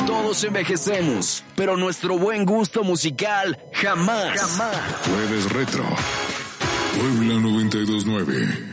Todos envejecemos, pero nuestro buen gusto musical jamás. Jueves Retro. Puebla 92.9.